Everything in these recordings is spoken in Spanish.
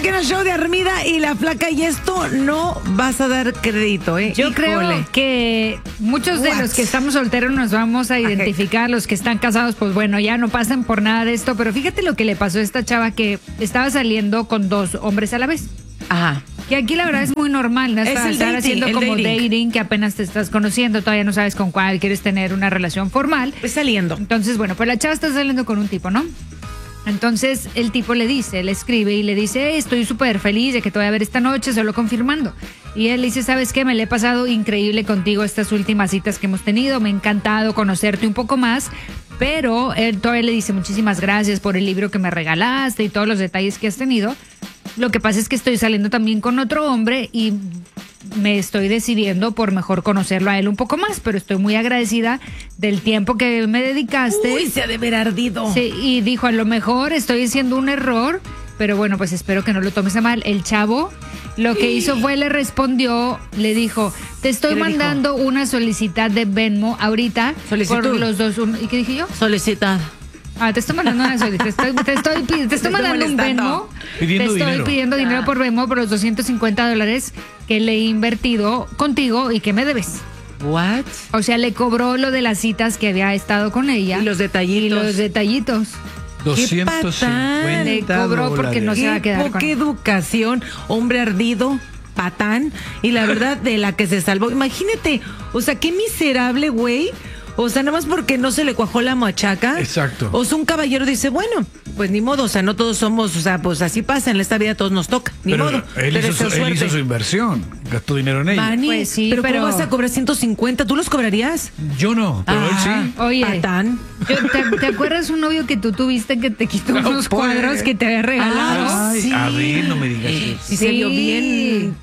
aquí en el show de Armida y la Flaca, y esto no vas a dar crédito, ¿eh? Yo creo que muchos de los que estamos solteros nos vamos a identificar, los que están casados, pues bueno, ya no pasan por nada de esto, pero fíjate lo que le pasó a esta chava que estaba saliendo con 2 hombres a la vez. Ajá. Que aquí la verdad es muy normal, ¿no? Estar haciendo como dating, que apenas te estás conociendo, todavía no sabes con cuál quieres tener una relación formal. Pues saliendo. Entonces, bueno, pues la chava está saliendo con un tipo, ¿no? Entonces el tipo le escribe y le dice, estoy súper feliz de que te voy a ver esta noche, solo confirmando. Y él le dice, ¿sabes qué? Me le he pasado increíble contigo estas últimas citas que hemos tenido, me ha encantado conocerte un poco más, pero él todavía le dice, muchísimas gracias por el libro que me regalaste y todos los detalles que has tenido. Lo que pasa es que estoy saliendo también con otro hombre y me estoy decidiendo por mejor conocerlo a él un poco más, pero estoy muy agradecida del tiempo que me dedicaste. Uy, se ha de ver ardido. Sí, y dijo, a lo mejor estoy haciendo un error, pero bueno, pues espero que no lo tomes a mal. El chavo lo que hizo fue, le respondió, le dijo, te estoy mandando una solicitud de Venmo ahorita. Solicitud. Por los dos. ¿Y qué dije yo? Solicitud. Te estoy mandando una solicitud. Te estoy mandando un Venmo. Te estoy pidiendo dinero por Venmo por los $250 que le he invertido contigo y que me debes. What? O sea, le cobró lo de las citas que había estado con ella. Y los detallitos. 250 le cobró porque no se va a quedar con qué educación, hombre ardido, patán, y la verdad de la que se salvó. Imagínate, o sea, qué miserable, güey. O sea, nada más porque no se le cuajó la machaca. Exacto. O sea, un caballero dice, bueno, pues ni modo, o sea, no todos somos, o sea, pues así pasa, en esta vida a todos nos toca, ni modo. Él hizo su inversión, gastó dinero en ella. Manny, pues sí, pero ¿cómo vas a cobrar 150? ¿Tú los cobrarías? Yo no, pero él sí. Oye, patán. ¿Te acuerdas un novio que tú tuviste que te quitó unos cuadros que te había regalado? Ay, sí. a ver, no me digas eso. Sí, se vio bien.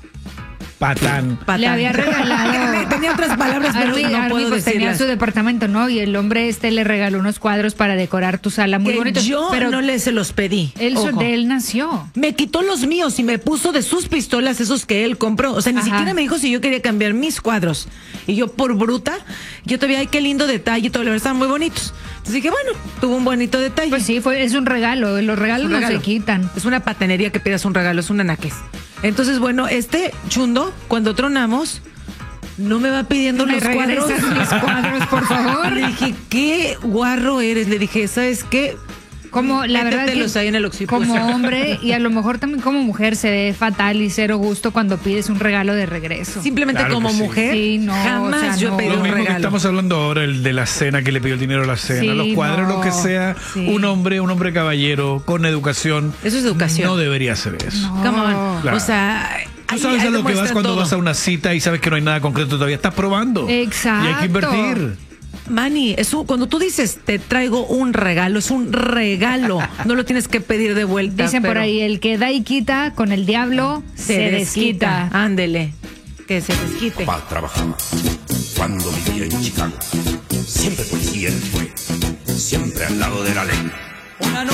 Patán. Le había regalado. Tenía otras palabras, pero no puedo pues tenía decirlas. su departamento, ¿no? Y el hombre le regaló unos cuadros para decorar tu sala muy Que bonitos. yo pero no se los pedí. de él nació. Me quitó los míos y me puso de sus pistolas esos que él compró. O sea, ni siquiera me dijo si yo quería cambiar mis cuadros. Y yo, por bruta, yo todavía, ay, qué lindo detalle, todo, la verdad, estaban muy bonitos. Entonces dije, bueno, tuvo un bonito detalle. Pues sí, es un regalo. Los regalos no se quitan. Es una patanería que pidas un regalo, es un anaqués. Entonces, bueno, este chundo, cuando tronamos, no me va pidiendo los cuadros. Mis cuadros, por favor. Le dije, qué guarro eres. Le dije, ¿sabes qué? Como la verdad que ahí en el como hombre y a lo mejor también como mujer se ve fatal y cero gusto cuando pides un regalo de regreso. Simplemente Claro como que sí. mujer, Sí, no, jamás o sea, yo no. pedí Lo un mismo que regalo. estamos hablando ahora, el de la cena, que le pidió el dinero a la cena. Sí, Los cuadros, no. lo que sea, Sí. un hombre caballero, con educación. Eso es educación. No debería ser eso. No. Come on. Claro. O sea, Tú sabes a lo que vas cuando todo. vas a una cita y sabes que no hay nada concreto todavía. Estás probando. Exacto. Y hay que invertir. Manny, cuando tú dices te traigo un regalo, es un regalo. No lo tienes que pedir de vuelta. Dicen por pero ahí, el que da y quita, con el diablo se desquita. Ándele, que se desquite. Papá trabajaba cuando vivía en Chicago. Siempre policía él fue, siempre al lado de la ley.